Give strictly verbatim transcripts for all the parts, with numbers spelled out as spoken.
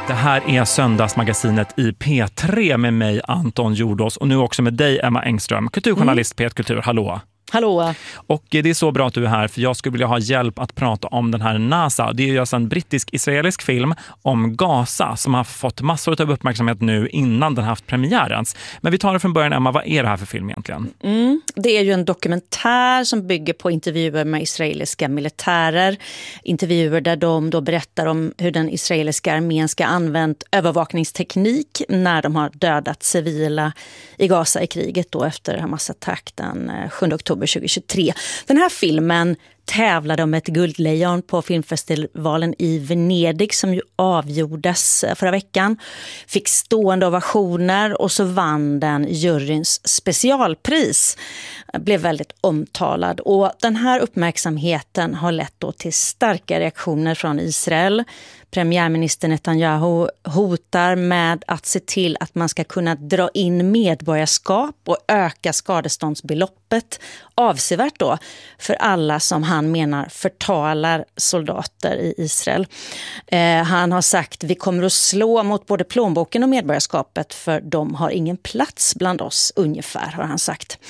Det här är Söndagsmagasinet i P tre med mig Anton Jordås och nu också med dig Emma Engström, kulturjournalist mm. P ett Kultur. Hallå! Hallå! Och det är så bra att du är här för jag skulle vilja ha hjälp att prata om den här NASA. Det är ju alltså en brittisk-israelisk film om Gaza som har fått massor av uppmärksamhet nu innan den haft premiärens. Men vi tar det från början, Emma. Vad är det här för film egentligen? Mm, det är ju en dokumentär som bygger på intervjuer med israeliska militärer. Intervjuer där de då berättar om hur den israeliska armén ska använt övervakningsteknik när de har dödat civila i Gaza i kriget då efter Hamas-attack den sjunde oktober tjugohundratjugotre. Den här filmen tävlade om ett guldlejon på filmfestivalen i Venedig som ju avgjordes förra veckan. Fick stående ovationer och så vann den juryns specialpris. Blev väldigt omtalad och den här uppmärksamheten har lett då till starka reaktioner från Israel. Premiärminister Netanyahu hotar med att se till att man ska kunna dra in medborgarskap och öka skadeståndsbeloppet avsevärt då för alla som han menar förtalar soldater i Israel. Eh, han har sagt vi kommer att slå mot både plånboken och medborgarskapet för de har ingen plats bland oss ungefär har han sagt.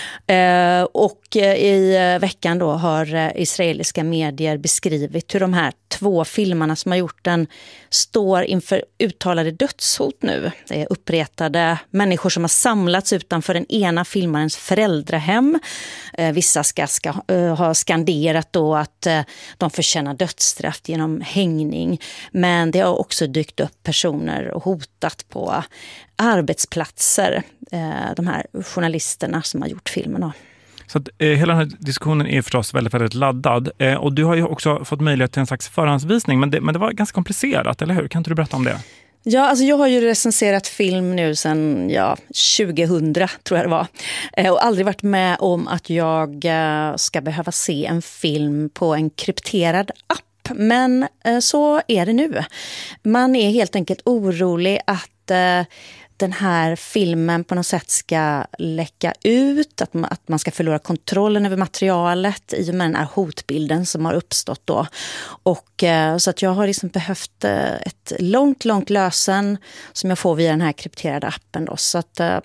Eh, och i veckan då har israeliska medier beskrivit hur de här två filmerna som har gjort den står inför uttalade dödshot nu. Det är uppretade människor som har samlats utanför den ena filmarens föräldrahem. Eh, vissa ska, ska uh, ha skanderat då att uh, de förtjänar dödsstraff genom hängning. Men det har också dykt upp personer och hotat på arbetsplatser. Uh, de här journalisterna som har gjort filmerna. Så att, eh, hela den här diskussionen är förstås väldigt, väldigt laddad. Eh, och du har ju också fått möjlighet till en slags förhandsvisning. Men det, men det var ganska komplicerat, eller hur? Kan inte du berätta om det? Ja, alltså jag har ju recenserat film nu sedan ja, tjugohundra tror jag det var. Eh, och aldrig varit med om att jag eh, ska behöva se en film på en krypterad app. Men eh, så är det nu. Man är helt enkelt orolig att eh, den här filmen på något sätt ska läcka ut, att man, att man ska förlora kontrollen över materialet i och med den här hotbilden som har uppstått då. Och eh, så att jag har liksom behövt eh, ett långt, långt lösen som jag får via den här krypterade appen då. Så att eh,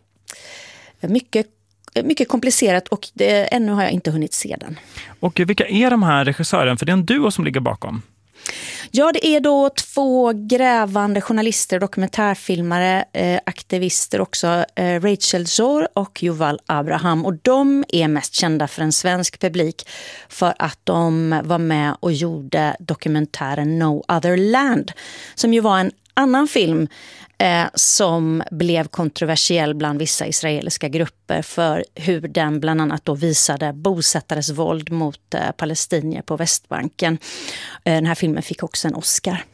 mycket mycket komplicerat och det, ännu har jag inte hunnit se den. Och vilka är de här regissören? För det är en duo som ligger bakom. Ja, det är då två grävande journalister, dokumentärfilmare, eh, aktivister också, eh, Rachel Zor och Yuval Abraham. Och de är mest kända för en svensk publik för att de var med och gjorde dokumentären No Other Land, som ju var en annan film eh, som blev kontroversiell bland vissa israeliska grupper för hur den bland annat då visade bosättares våld mot eh, palestinier på Västbanken. Eh, den här filmen fick också en Oscar.